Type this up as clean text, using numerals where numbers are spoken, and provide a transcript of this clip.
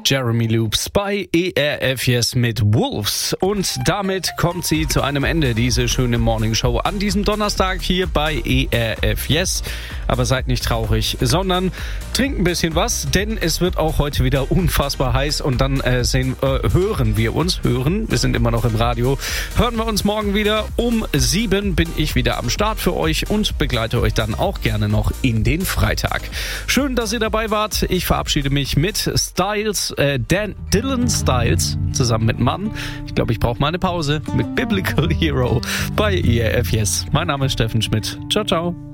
Jeremy Loops bei ERF Yes mit Wolves. Und damit kommt sie zu einem Ende, diese schöne Morning Show an diesem Donnerstag hier bei ERF Yes. Aber seid nicht traurig, sondern trinkt ein bisschen was, denn es wird auch heute wieder unfassbar heiß und dann hören wir uns, wir sind immer noch im Radio, hören wir uns morgen wieder um 7 bin ich wieder am Start für euch und begleite euch dann auch gerne noch in den Freitag. Schön, dass ihr dabei wart. Ich verabschiede mich mit Dylan Styles zusammen mit Mann. Ich glaube, ich brauche mal eine Pause mit Biblical Hero bei ERF Yes. Mein Name ist Steffen Schmidt. Ciao, ciao.